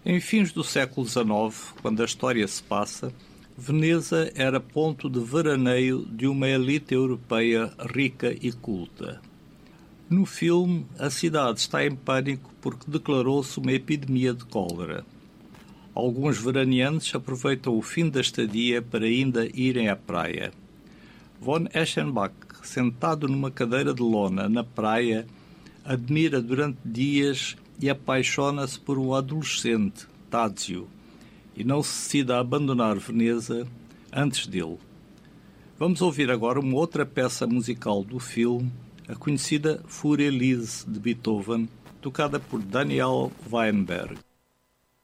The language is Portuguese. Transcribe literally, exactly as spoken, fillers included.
Em fins do século dezenove, quando a história se passa, Veneza era ponto de veraneio de uma elite europeia rica e culta. No filme, a cidade está em pânico porque declarou-se uma epidemia de cólera. Alguns veraneantes aproveitam o fim da estadia para ainda irem à praia. Von Eschenbach, sentado numa cadeira de lona na praia, admira durante dias e apaixona-se por um adolescente, Tadzio, e não se decide a abandonar Veneza antes dele. Vamos ouvir agora uma outra peça musical do filme, a conhecida Für Elise de Beethoven, tocada por Daniel Weinberg.